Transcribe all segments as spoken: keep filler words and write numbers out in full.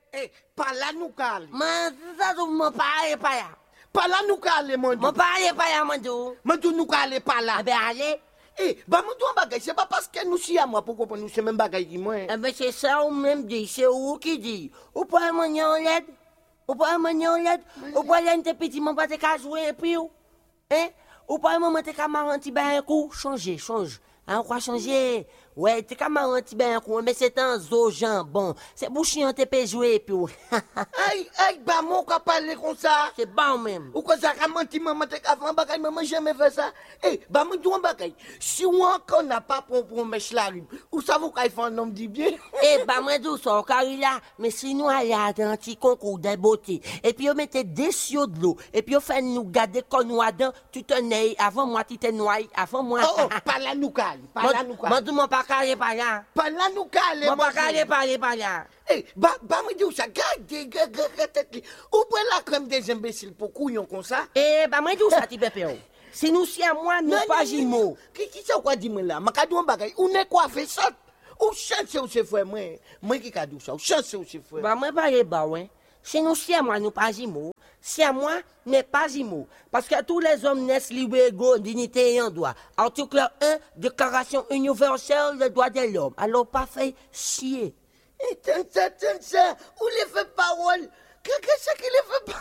eh, pas là nous calme. Mais ça, tu m'en parles pas là. Pas là nous calme, mon Dieu. M'en parle pas là, mon Dieu. Mon Dieu, nous calme pas là. Eh bien, allez. Eh, bah, mon Dieu, bagay, c'est pas parce que nous sommes à moi pour comprendre nous, c'est même bagay qui moi. Eh bien, c'est ça ou même dit, c'est où qui dit. Ou pas mon en l'aide. Ou pas mon en l'aide. Ou pas l'aide de petit, mon pas te qu'à jouer et puis ou. Hein? Ou pas mon te qu'à marranti ben un coup. Changer, change. Hein, quoi changer? Ouais, t'es qu'à marranti ben un coup, mais c'est un zo jambon. C'est bouchi en te peut jouer et puis ou. Aïe, aïe, bah, mon qu'à parler comme ça. C'est bon même. Ou quoi ça, qu'à mentir, maman, t'es qu'à faire un bagay, maman, jamais fait ça. Eh, bah, mon Dieu, un bagay. Si on encore n'a pas pour pour mèche la rime, ou ça vous qu'à faire un homme dit bien? Eh, bah, moi, d'où ça, car il a, mais si nous allons à un petit concours de beauté, et puis on mettait des siots de l'eau, et puis on fait nous garder qu'on nous a dedans, tu te nais, avant moi, tu te noyé, avant moi. Oh, oh, pas là, nous calme, pas là, nous calme. Moi, tout mon pas carré par là. Pas là, nous calme, Mon pas carré par là, par là. Eh, bah, bah, me dis ça, garde, garde, garde, tête li. Ou prend la crème des imbéciles pour couillon comme ça? Eh, bah, moi, d'où ça, ti bébé? Si nous si à moi, nous pas jumeaux. Qui, qui ça, quoi, dis-moi là? Ma kadou un bagay, ou n'est quoi fait ça? Ou chance ou c'est frère, moi? Moi qui kadou ça, ou chance ou c'est frère? Bah, moi, pas les bah, ouais. Si nous si à moi, nous pas jumeaux. Si à moi, n'est pas jumeaux. Parce que tous les hommes naissent libres, égaux, dignité et en droit. Article un, Déclaration universelle des droits de l'homme. Alors, pas fait chier. Eh, tiens ça, tiens ça, où les fait parole? Qu'est-ce qu'il les fait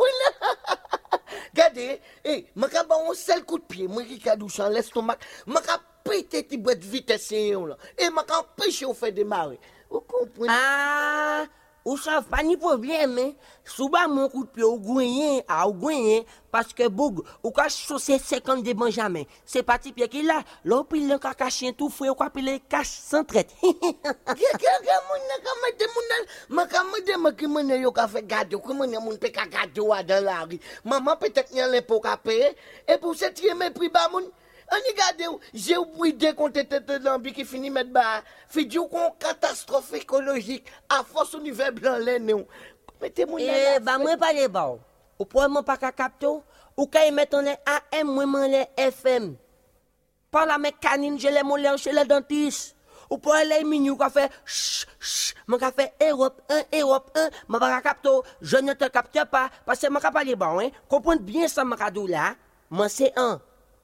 parole? Regardez, eh, ma ka ba un seul coup de pied, moi qui kadou ça, l'estomac, ma ka pété ti boîte vitesse là. Et ma ka empêcher au fait démarrer. Vous comprenez? Ah, ou ça pas ni problème, hein. Souvent mon coup de pied au gouyen, à au gouyen, parce que boug, ou ka chausser cinquante de Benjamin. C'est parti pied qui là, l'on pile le caca chien tout fouet, ou ka pile cache sans traite. Quelqu'un moun na ka mette moun ma ka mette ma ki moun yo ka fait garder, ko moun moun pe ka garder wa dans la rue. Maman peut-être n'y a l'impôt ka payer et pour cette me prix ba moun. On y garde, j'ai oublié qu'on était dans qui finit mettre bas. Fait du qu'on catastrophe écologique à force univers blanc l'aine. Mettez-moi Eh, bah, moi, pas les bons. Ou pour moi, pas qu'à capter, ou quand ils mettent en les A M, moi, moi, les F M. Par la mécanine, je les mollets chez le dentiste. Ou pour les mignons, qui fait chut, chut, mon café Europe un, Europe un, ma pas capter, je ne te capte pas, parce que moi, pas les bons, hein. Comprenez bien ça, ma cadeau là. Moi, c'est un.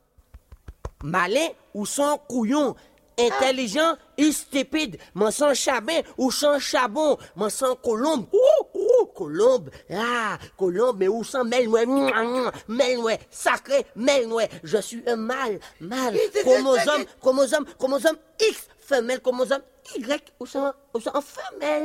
Malin ou sans couillon, intelligent et stupide, mon sans chabin ou sans chabon, mon sans colombe, ouh, ouh, colombe, ah, colombe, mais ou sans melnoué, melnoué, sacré, melnoué, je suis un mâle, mâle, chromosome, chromosome, chromosome X, femelle, chromosome Y, ou sans, ou sans femelle.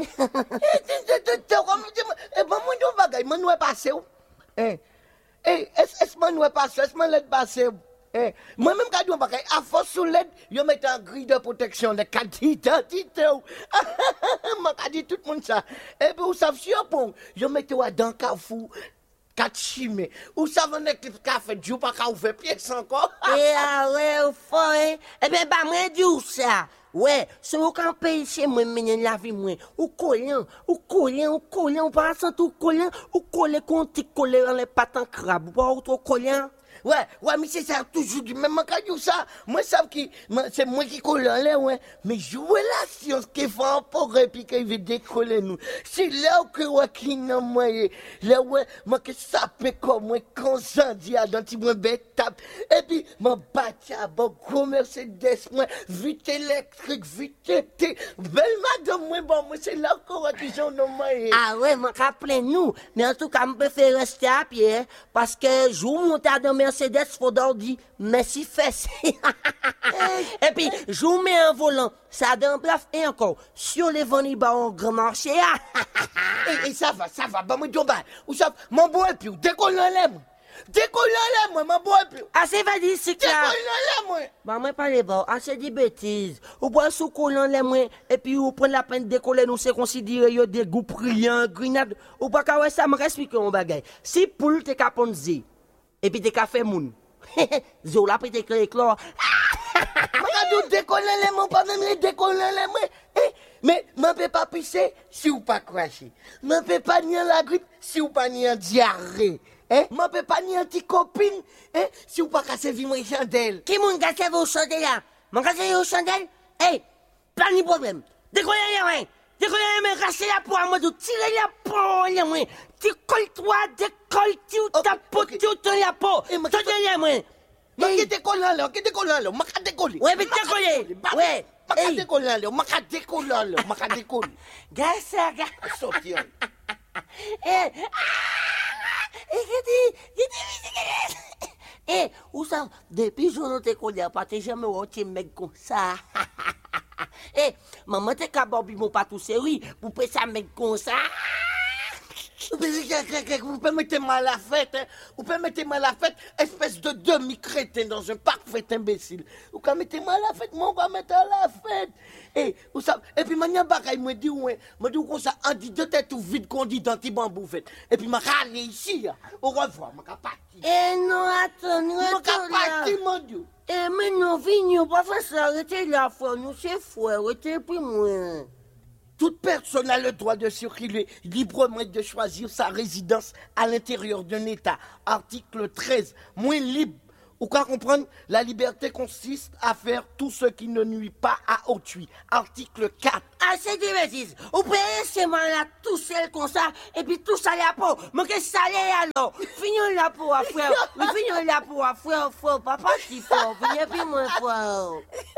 Eh, ben, moi, je bagay, moi, nous est passé. Eh, eh, est-ce que nous est passé, est-ce que nous est passé? Eh, moi-même, quand je dis à force sous l'aide, je mets un grille de protection de carte d'identité. Je dis tout le monde ça. Et puis, vous savez, si je mets dans le carrefour, quatre chimées. Vous savez, on est café, je ne pas faire pièce encore. Eh, ah ouais, au fond, hein. Eh bien, bah, moi, dis ça. Ouais, si vous campez chez moi, mais la vie, moi, ou collant, ou collant, ou collant, ou pas sans tout collant, ou collant, qu'on t'y colle dans les pattes en crabe, ou pas autre collant. Ouais, ouais, mais c'est ça, toujours du même cas ça. Moi, ça, c'est moi qui colle en l'air, ouais. Mais jouer la science qui fait un peu et puis qui veut décoller nous. C'est là que, ouais, qui n'a moi, là, ouais, moi, que ça peut comme moi, consenti à dans petit moins bête tape. Et puis, mon bâti à bon, gros Mercedes, moi, vite électrique, vite été. Belle madame, moi, bon, moi, c'est là que, qui j'en ai, moi. Ah ouais, moi, rappelez nous. Mais en tout cas, je préfère rester à pied, parce que je monte dans Mercedes, faut dire merci fesse. Et puis, je vous mets un volant, ça donne bref et encore, sur les vents au grand marché. et, et ça va, ça va, bah, moi, je ou ça, mon boy, puis, décolle l'air, moi. Décolle l'air, moi, mon boy, puis. Ah, c'est va dire, c'est clair. Décolle l'air, moi. Bah, moi, pas les bords, ah, c'est des bêtises. Ou boire sous collant l'air, moi, et puis, ou prendre la peine de décoller, nous, c'est considéré, yo, des goûts brillants, grenades, ou pas qu'à ouais, ça me explique mon bagay. Si poule, t'es caponzé. Et puis des cafés moun. Zola peut être éclore. Regarde, décoller les mains, pas même les décoller les mains. Mais, je ne peux pas pisser si vous pas cracher. Je ne peux pas nier la grippe si vous pas nier diarrhée. Je ne peux pas nier petite copine si vous pas casser vivre une chandelle. Qui moun casse vos chandelles là? Mon casse vos chandelles? Hey, pas de problème. Décoller les mains. décoller, mais racher la peau à moi, de tirer la peau, les moi. Tu colles toi, décolle, tu ta peau, tu te la peau. Tu te la moi. Non, qui décolle là, qui décolle là, ma carte décolle. Ouais, mais décoller. Ouais. Ma carte décolle là, ma carte décolle là, ma carte décolle. Gars, ça, gars. Sortir. Eh, eh, eh, où ça? Depuis que je t'ai connu, pas t'es jamais un mec comme ça. Eh, maman t'es capable de pas tout série pour passer un mec comme ça. Vous permettez mal la fête, hein? Vous permettez mal la fête, espèce de demi-crétin dans un parfait imbécile. Vous permettez mal la fête, moi, on va mettre à la fête. Et, vous savez, et puis, maintenant, bagaille, me dit, ouais, me dit, comme ça, on dit deux têtes ou vide qu'on dit dans tes bambous, fait. Et puis, ma râle ici, au revoir, ma capati. Eh non, attends, nous, Ma capati, mon Dieu. Eh, mais non, vigno, pas faire ça, arrêtez la foi, nous, c'est fou, arrêtez, puis moi. Toute personne a le droit de circuler librement et de choisir sa résidence à l'intérieur d'un État. Article treize. Moins libre. Ou qu'à comprendre, la liberté consiste à faire tout ce qui ne nuit pas à autrui. Article quatre. Ah, c'est des bêtises. Vous pouvez laisser moi là tout seul comme ça, et puis tout ça la peau. Mais qu'est-ce que ça l'est alors? Fignons la peau à frère. Fignons la peau à frère, frère, papa, si fort. Fignons plus moins fort.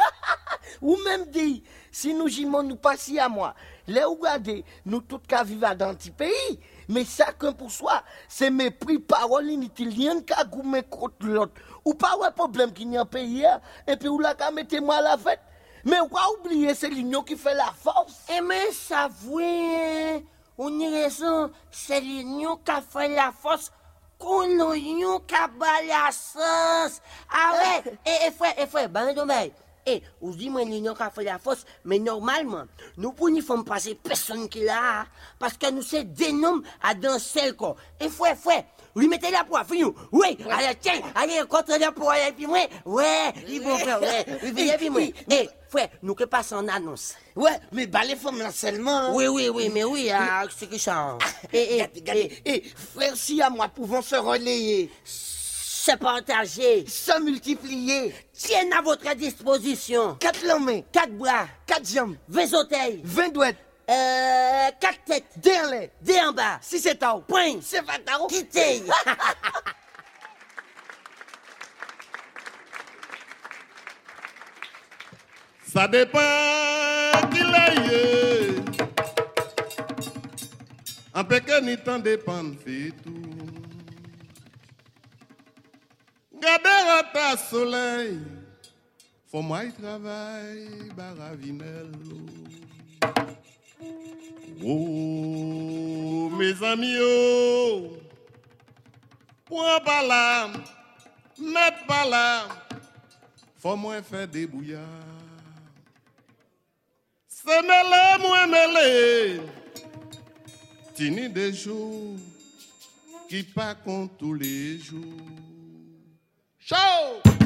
Ou même dit, si nous gimons nous passions à moi, les regardez, nous tous qu'à vivre dans petit pays, mais chacun pour soi, c'est mépris, parole inutile, rien qu'à goumer contre l'autre. Ou pas un problème qu'il y a un pays, et puis ou là qu'à mettre moi à la fête. Mais ou pas oublier, c'est l'union qui fait la force. Et mais ça voit, on a raison, c'est l'union qui fait la force. Qu'on l'union qui bat la sens. Ah ouais, et, et frère, et frère, ben dommage. Eh, vous dites moi l'union qui fait la force, mais normalement, nous pour nous faire passer personne qui l'a, parce que nous sommes des noms à danser le corps. Et frère, frère, lui mettez la poire, fini. Oui, allez, tiens, allez, contre la poire, et puis moi, ouais, il faut faire, ouais, et puis moi. Eh, frère, nous que passe en annonce. Ouais, mais bah les femmes là seulement. Oui, oui, oui, mais oui, ah, c'est que ça. Et, et, et, frère, si à moi pouvons se relayer, se partager, se multiplier, tiennent à votre disposition. Quatre lomés, quatre bras, quatre jambes, vingt orteils, vingt douettes, euh, quatre têtes, deux en l'air, deux en bas, si c'est tao, point, c'est pas tao, quittez. Ça dépend qu'il aille. En pékin, ni temps dépend de tout. Gardez ta soleil. Faut moi y travailler, baravinel. Oh, mes amis, oh. Point pas là, net pas là. Faut moi faire des bouillards. C'est mêlé, moi mêlé. Tini des jours qui pas compte tous les jours. Ciao!